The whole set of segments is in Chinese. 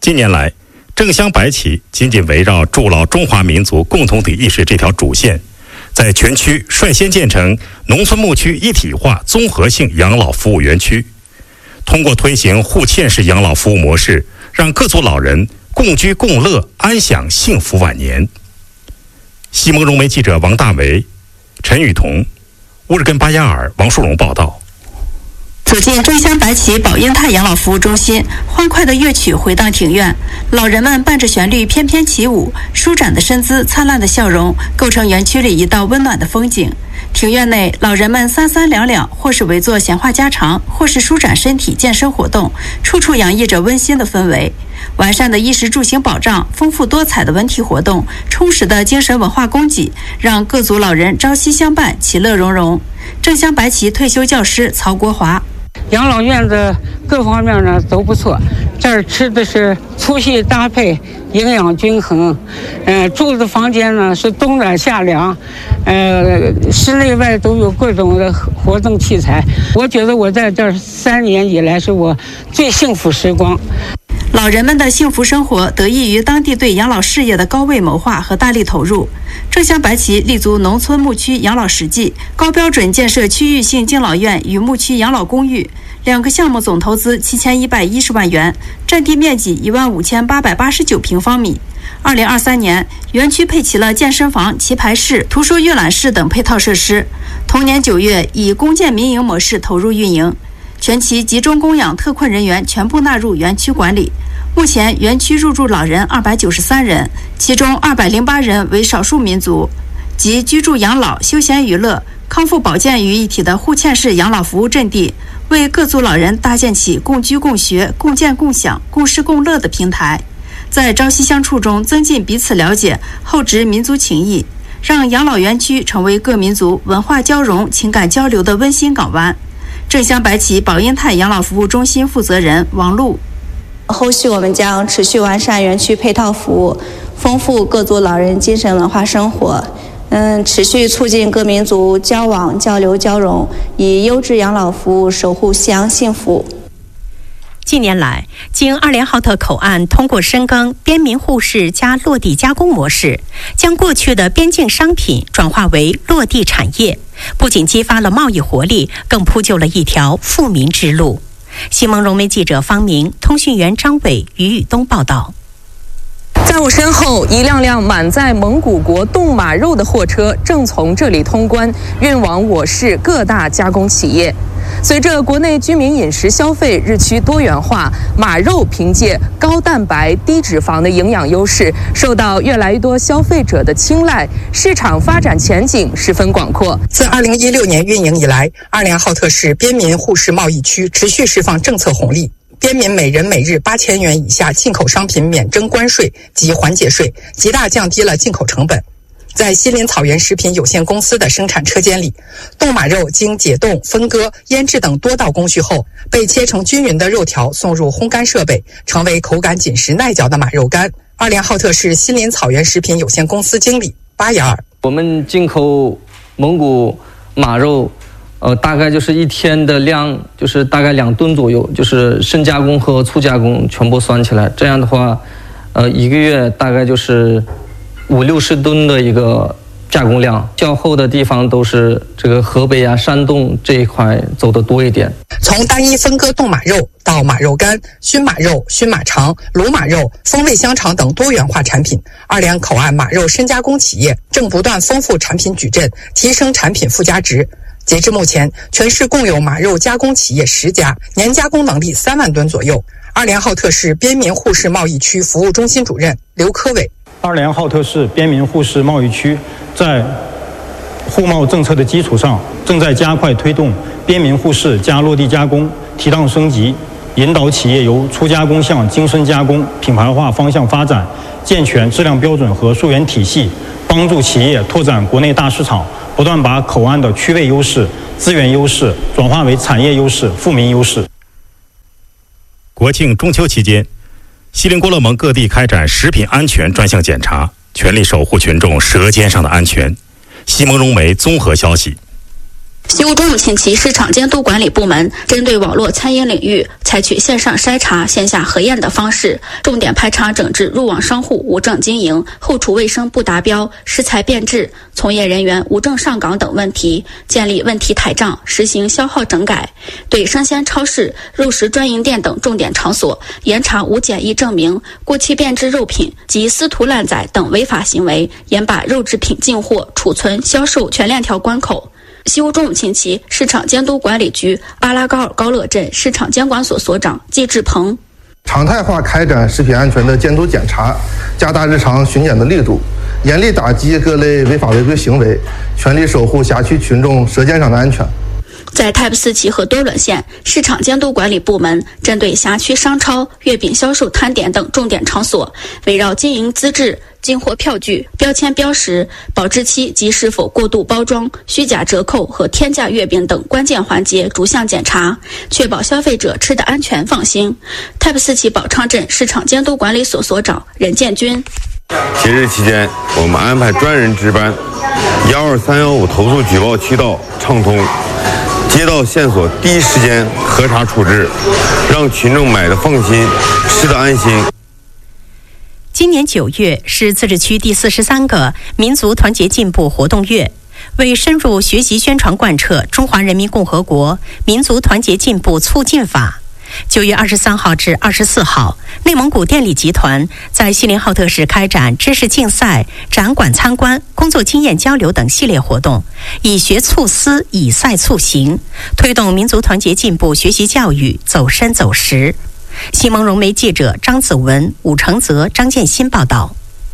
近年来，正乡白旗紧紧围绕筑牢中华民族共同体意识这条主线，在全区率先建成农村牧区一体化综合性养老服务园区，通过推行互嵌式养老服务模式，让各族老人共居共乐，安享幸福晚年。西蒙融媒记者王大为、陈雨桐、乌日根巴亚尔、王树荣报道。 走进正乡白旗宝英泰养老服务中心，欢快的乐曲回荡庭院，老人们伴着旋律翩翩起舞，舒展的身姿，灿烂的笑容，构成园区里一道温暖的风景。庭院内，老人们三三两两，或是围坐闲话家常，或是舒展身体健身活动，处处洋溢着温馨的氛围。完善的衣食住行保障，丰富多彩的文体活动，充实的精神文化供给，让各族老人朝夕相伴，其乐融融。正乡白旗退休教师曹国华。 养老院的各方面呢都不错，这儿吃的是粗细搭配，营养均衡。住的房间呢是冬暖夏凉，室内外都有各种的活动器材。我觉得我在这儿3年以来是我最幸福时光。 老人们的幸福生活得益于当地对养老事业的高位谋划和大力投入。正乡白旗立足农村牧区养老实际，高标准建设区域性敬老院与牧区养老公寓，2个项目总投资7110万元，占地面积15889平方米。2023年，园区配齐了健身房、棋牌室、图书阅览室等配套设施。同年9月，以公建民营模式投入运营。全期集中供养特困人员全部纳入园区管理。目前园区入住老人293人，其中208人为少数民族，集居住养老、休闲娱乐、康复保健于一体的互嵌式养老服务阵地，为各族老人搭建起共居共学、共建共享、共事共乐的平台，在朝夕相处中增进彼此了解，厚植民族情谊，让养老园区成为各民族文化交融、情感交流的温馨港湾。正乡白旗宝英泰养老服务中心负责人王璐。 后续我们将持续完善园区配套服务，丰富各族老人精神文化生活，持续促进各民族交往交流交融，以优质养老服务守护西洋幸福。 近年来，经2连浩特口岸通过深耕边民互市加落地加工模式，将过去的边境商品转化为落地产业，不仅激发了贸易活力，更铺就了一条富民之路。西蒙融媒记者方明、通讯员张伟、于宇东报道。 在我身后，一辆辆满载蒙古国冻马肉的货车正从这里通关，运往我市各大加工企业。随着国内居民饮食消费日趋多元化，马肉凭借高蛋白、低脂肪的营养优势，受到越来越多消费者的青睐，市场发展前景十分广阔。 自2016年运营以来，2连浩特市边民互市贸易区持续释放政策红利。边民每人每日8000元以下进口商品免征关税及缓解税，极大降低了进口成本。在西林草原食品有限公司的生产车间里，冻马肉经解冻、分割、腌制等多道工序后，被切成均匀的肉条送入烘干设备，成为口感紧实耐嚼的马肉干。2连浩特市西林草原食品有限公司经理巴雅尔： 我们进口蒙古马肉大概就是一天的量，就是大概2吨左右，就是深加工和粗加工全部算起来，这样的话1个月大概就是50-60吨的一个加工量。较后的地方都是这个河北啊、山东这一块走得多一点。 从单一分割冻马肉到马肉干、熏马肉、熏马肠、卤马肉、风味香肠等多元化产品，2连口岸马肉深加工企业正不断丰富产品矩阵，提升产品附加值。截至目前，全市共有马肉加工企业10家，年加工能力3万吨左右。2连浩特市边民互市贸易区服务中心主任刘科伟 ：2连浩特市边民互市贸易区在互贸政策的基础上，正在加快推动边民互市加落地加工提档升级，引导企业由粗加工向精深加工、品牌化方向发展，健全质量标准和溯源体系，帮助企业拓展国内大市场，不断把口岸的区位优势、资源优势转化为产业优势、富民优势。 国庆中秋期间，锡林郭勒盟各地开展食品安全专项检查，全力守护群众舌尖上的安全。西蒙融媒综合消息。 西乌中午近期市场监督管理部门针对网络餐饮领域采取线上筛查、线下核验的方式，重点排查整治入网商户无证经营、后厨卫生不达标、食材变质、从业人员无证上岗等问题，建立问题台账，实行消耗整改。对生鲜超市、肉食专营店等重点场所严查无检疫证明、过期变质肉品及私屠滥宰等违法行为，严把肉制品进货、储存、销售全链条关口。西乌中午近期市场监督管理局巴拉高尔高乐镇市场监管所所长季志鹏， 常态化开展食品安全的监督检查，加大日常巡检的力度，严厉打击各类违法违规行为，全力守护辖区群众舌尖上的安全。 在太仆寺旗和多伦县，市场监督管理部门针对辖区商超、月饼销售摊点等重点场所，围绕经营资质、进货票据、标签标识、保质期及是否过度包装、虚假折扣和天价月饼等关键环节逐项检查，确保消费者吃得安全放心。太仆寺旗宝昌镇市场监督管理所所长任建军， 节日期间，我们安排专人值班，12315投诉举报渠道畅通，接到线索第一时间核查处置，让群众买的放心，吃得安心。 今年9月是自治区第43个民族团结进步活动月，为深入学习宣传贯彻中华人民共和国民族团结进步促进法，9月23号至24号，内蒙古电力集团在锡林浩特市开展知识竞赛、展馆参观、工作经验交流等系列活动，以学促思，以赛促行，推动民族团结进步学习教育走深走实。新闻融媒记者张子文、武承泽、张建新报道。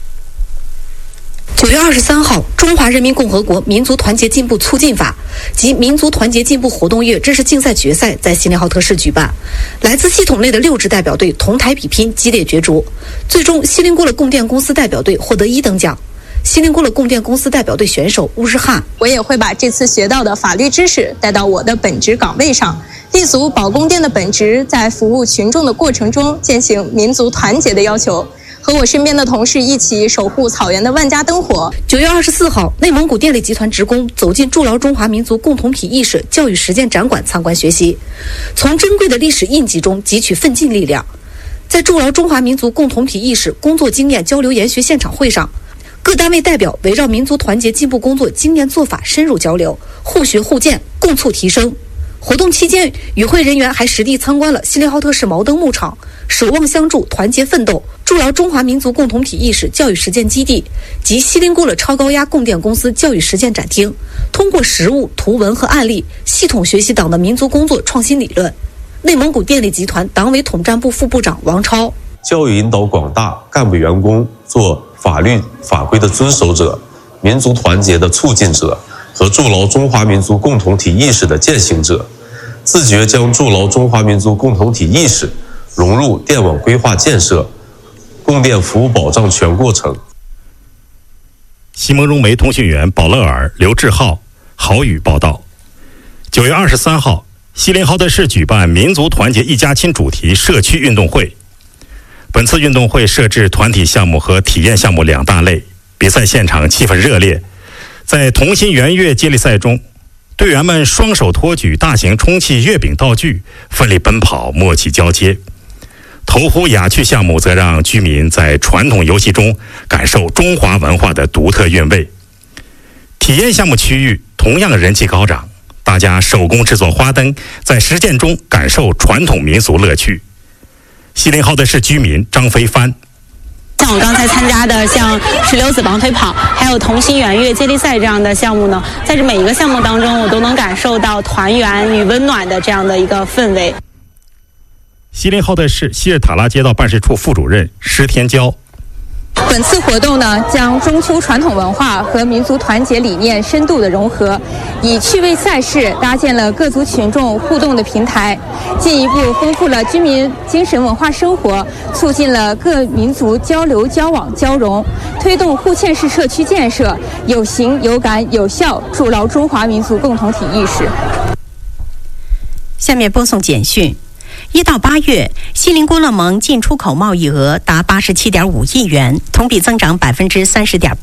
9月23号，中华人民共和国民族团结进步促进法及民族团结进步活动月知识竞赛决赛在锡林浩特市举办，来自系统内的6支代表队同台比拼，激烈角逐，最终锡林郭勒供电公司代表队获得1等奖。锡林郭勒供电公司代表队选手乌日汉， 我也会把这次学到的法律知识带到我的本职岗位上，立足保供电的本职，在服务群众的过程中践行民族团结的要求，和我身边的同事一起守护草原的万家灯火。 9月24号，内蒙古电力集团职工走进筑牢中华民族共同体意识教育实践展馆参观学习，从珍贵的历史印记中汲取奋进力量。在筑牢中华民族共同体意识工作经验交流研学现场会上，各单位代表围绕民族团结进步工作经验做法深入交流，互学互鉴，共促提升。活动期间，与会人员还实地参观了锡林浩特市毛灯牧场、守望相助、团结奋斗、筑牢中华民族共同体意识教育实践基地及锡林郭勒超高压供电公司教育实践展厅，通过实物、图文和案例，系统学习党的民族工作创新理论。内蒙古电力集团党委统战部副部长王超， 教育引导广大干部员工做法律法规的遵守者、民族团结的促进者和筑牢中华民族共同体意识的践行者，自觉将筑牢中华民族共同体意识融入电网规划建设、供电服务保障全过程。 西蒙融媒通讯员保勒尔、刘志浩、郝宇报道。9月23号，锡林浩特市举办民族团结一家亲主题社区运动会。本次运动会设置团体项目和体验项目2大类，比赛现场气氛热烈。在同心圆月接力赛中，队员们双手托举大型充气月饼道具，奋力奔跑，默契交接。投壶雅趣项目则让居民在传统游戏中感受中华文化的独特韵味。体验项目区域同样人气高涨，大家手工制作花灯，在实践中感受传统民俗乐趣。锡林浩特市居民张飞帆， 像我刚才参加的像石榴子绑腿跑，还有同心圆月接力赛这样的项目呢，在这每一个项目当中，我都能感受到团圆与温暖的这样的一个氛围。 锡林浩特市希尔塔拉街道办事处副主任施天骄， 本次活动呢，将中秋传统文化和民族团结理念深度的融合，以趣味赛事搭建了各族群众互动的平台，进一步丰富了居民精神文化生活，促进了各民族交流、交往、交融，推动互嵌式社区建设，有形、有感、有效，筑牢中华民族共同体意识。 下面播送简讯。1到8月，锡林郭勒盟进出口贸易额达87.5亿元，同比增长30.8%。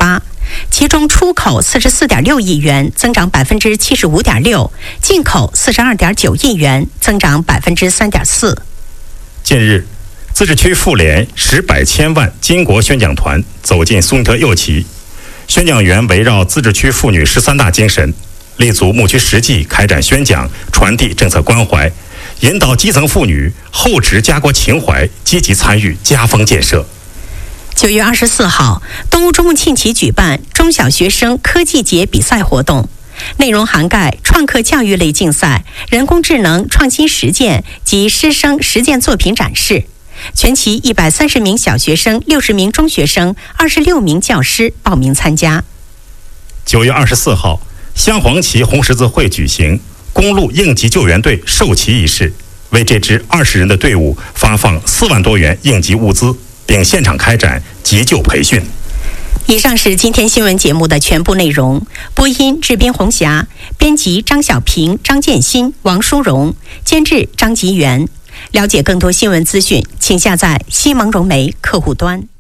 其中出口44.6亿元，增长75.6%，进口42.9亿元，增长3.4%。 近日，自治区妇联10百千万巾帼宣讲团走进苏尼特右旗，宣讲员围绕自治区妇女13大精神，立足牧区实际开展宣讲，传递政策关怀，引导基层妇女厚植家国情怀，积极参与家风建设。 9月24号，东吴中牧庆旗举办中小学生科技节比赛活动，内容涵盖创客教育类竞赛、人工智能创新实践及师生实践作品展示。全旗130名小学生、60名中学生、26名教师报名参加。 9月24号，镶黄旗红十字会举行公路应急救援队授旗仪式，为这支20人的队伍发放4万多元应急物资，并现场开展急救培训。 以上是今天新闻节目的全部内容。播音制编红霞，编辑张小平、张建新、王淑荣，监制张吉元。了解更多新闻资讯，请下载西蒙融媒客户端。